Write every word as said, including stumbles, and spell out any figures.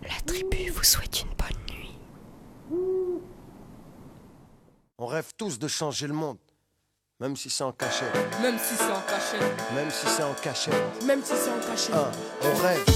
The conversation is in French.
La tribu vous souhaite une bonne nuit. On rêve tous de changer le monde, même si c'est en cachette. Même si c'est en cachette. Même si c'est en cachette. Même si c'est en cachette. Ah, on rêve